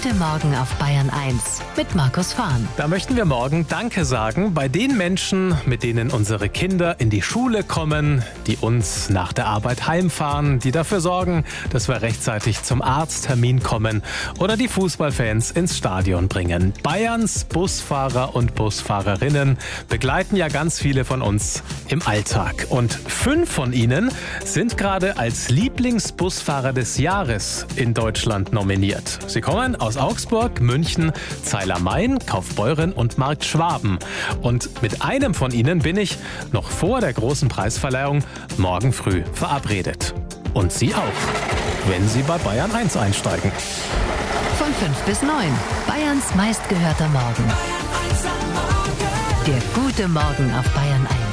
gute Morgen auf Bayern 1 mit Markus Fahn. Da möchten wir morgen Danke sagen bei den Menschen, mit denen unsere Kinder in die Schule kommen, die uns nach der Arbeit heimfahren, die dafür sorgen, dass wir rechtzeitig zum Arzttermin kommen oder die Fußballfans ins Stadion bringen. Bayerns Busfahrer und Busfahrerinnen begleiten ja ganz viele von uns im Alltag. Und 5 von ihnen sind gerade als Lieblingsbusfahrer des Jahres in Deutschland nominiert. Sie kommen aus Augsburg, München, Zeil-am-Main, Kaufbeuren und Markt Schwaben. Und mit einem von ihnen bin ich noch vor der großen Preisverleihung morgen früh verabredet. Und Sie auch, wenn Sie bei Bayern 1 einsteigen. Von 5 bis 9. Bayerns meistgehörter Morgen. Der gute Morgen auf Bayern 1.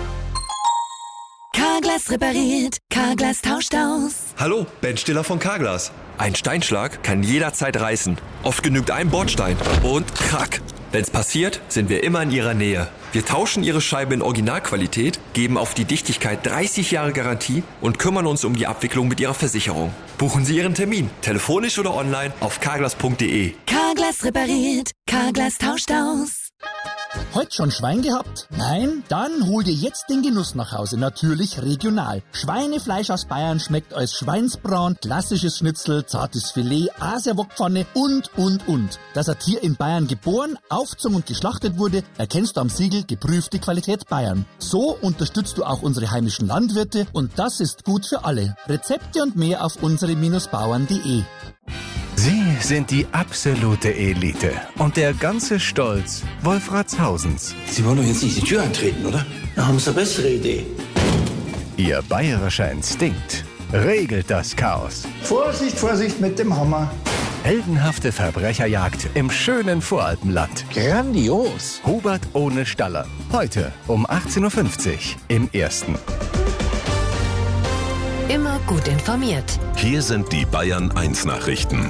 Carglass repariert, Carglass tauscht aus. Hallo, Ben Stiller von Carglass. Ein Steinschlag kann jederzeit reißen. Oft genügt ein Bordstein und krack. Wenn's passiert, sind wir immer in Ihrer Nähe. Wir tauschen Ihre Scheibe in Originalqualität, geben auf die Dichtigkeit 30 Jahre Garantie und kümmern uns um die Abwicklung mit Ihrer Versicherung. Buchen Sie Ihren Termin, telefonisch oder online auf carglass.de. Carglass repariert, Carglass tauscht aus. Heute schon Schwein gehabt? Nein? Dann hol dir jetzt den Genuss nach Hause. Natürlich regional. Schweinefleisch aus Bayern schmeckt als Schweinsbraten, klassisches Schnitzel, zartes Filet, Asiawokpfanne und. Dass ein Tier in Bayern geboren, aufgezogen und geschlachtet wurde, erkennst du am Siegel geprüfte Qualität Bayern. So unterstützt du auch unsere heimischen Landwirte und das ist gut für alle. Rezepte und mehr auf unsere-bauern.de. Sie sind die absolute Elite und der ganze Stolz Wolfratshausens. Sie wollen doch jetzt nicht die Tür eintreten, oder? Da haben Sie eine bessere Idee. Ihr bayerischer Instinkt regelt das Chaos. Vorsicht, Vorsicht mit dem Hammer. Heldenhafte Verbrecherjagd im schönen Voralpenland. Grandios. Hubert ohne Staller. Heute um 18.50 Uhr im Ersten. Immer gut informiert. Hier sind die Bayern 1 Nachrichten.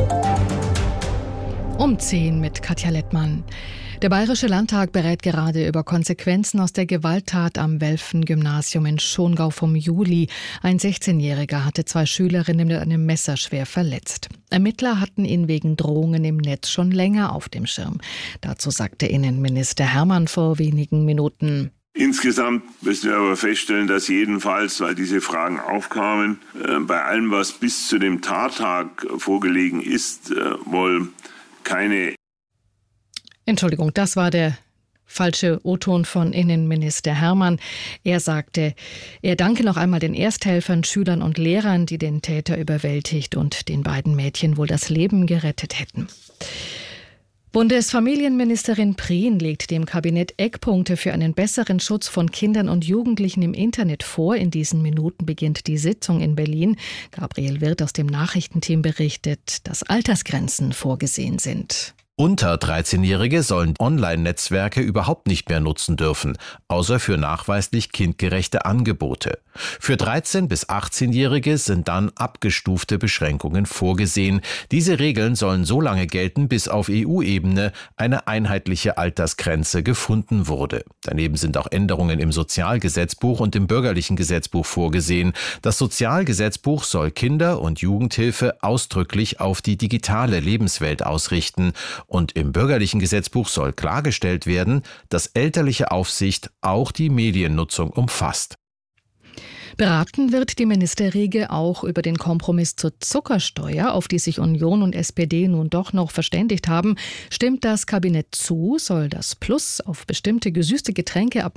Um 10 mit Katja Lettmann. Der Bayerische Landtag berät gerade über Konsequenzen aus der Gewalttat am Welfen-Gymnasium in Schongau vom Juli. Ein 16-Jähriger hatte 2 Schülerinnen mit einem Messer schwer verletzt. Ermittler hatten ihn wegen Drohungen im Netz schon länger auf dem Schirm. Dazu sagte Innenminister Hermann vor wenigen Minuten. Insgesamt müssen wir aber feststellen, dass jedenfalls, weil diese Fragen aufkamen, bei allem, was bis zu dem Tattag vorgelegen ist, wohl keine... Entschuldigung, das war der falsche O-Ton von Innenminister Hermann. Er sagte, er danke noch einmal den Ersthelfern, Schülern und Lehrern, die den Täter überwältigt und den beiden Mädchen wohl das Leben gerettet hätten. Bundesfamilienministerin Prien legt dem Kabinett Eckpunkte für einen besseren Schutz von Kindern und Jugendlichen im Internet vor. In diesen Minuten beginnt die Sitzung in Berlin. Gabriel Wirth aus dem Nachrichtenteam berichtet, dass Altersgrenzen vorgesehen sind. Unter 13-Jährige sollen Online-Netzwerke überhaupt nicht mehr nutzen dürfen, außer für nachweislich kindgerechte Angebote. Für 13- bis 18-Jährige sind dann abgestufte Beschränkungen vorgesehen. Diese Regeln sollen so lange gelten, bis auf EU-Ebene eine einheitliche Altersgrenze gefunden wurde. Daneben sind auch Änderungen im Sozialgesetzbuch und im Bürgerlichen Gesetzbuch vorgesehen. Das Sozialgesetzbuch soll Kinder- und Jugendhilfe ausdrücklich auf die digitale Lebenswelt ausrichten. Und im Bürgerlichen Gesetzbuch soll klargestellt werden, dass elterliche Aufsicht auch die Mediennutzung umfasst. Beraten wird die Ministerriege auch über den Kompromiss zur Zuckersteuer, auf die sich Union und SPD nun doch noch verständigt haben. Stimmt das Kabinett zu, soll das Plus auf bestimmte gesüßte Getränke ab